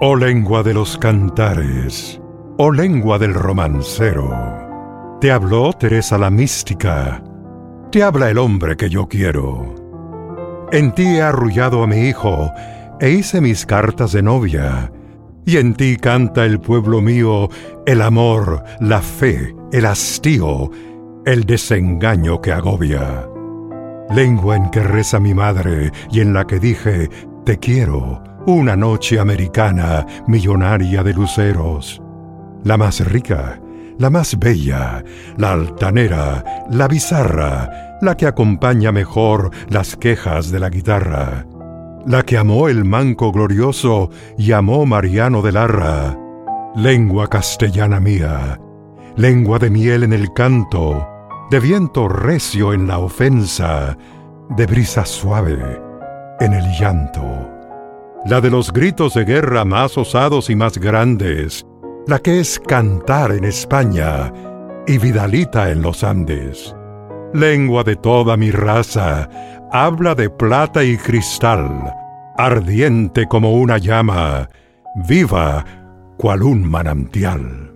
Oh lengua de los cantares, oh lengua del romancero, te habló Teresa la mística, te habla el hombre que yo quiero. En ti he arrullado a mi hijo e hice mis cartas de novia, y en ti canta el pueblo mío el amor, la fe, el hastío, el desengaño que agobia. Lengua en que reza mi madre y en la que dije te quiero, una noche americana millonaria de luceros. La más rica, la más bella, la altanera, la bizarra, la que acompaña mejor las quejas de la guitarra. La que amó el manco glorioso y amó Mariano de Larra. Lengua castellana mía, lengua de miel en el canto, de viento recio en la ofensa, de brisa suave en el llanto. La de los gritos de guerra más osados y más grandes, la que es cantar en España y vidalita en los Andes. Lengua de toda mi raza, habla de plata y cristal, ardiente como una llama, viva cual un manantial.